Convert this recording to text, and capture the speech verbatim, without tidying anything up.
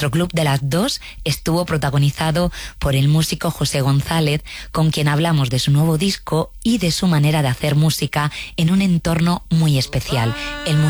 nuestro Club de las Dos estuvo protagonizado por el músico José González, con quien hablamos de su nuevo disco y de su manera de hacer música en un entorno muy especial, el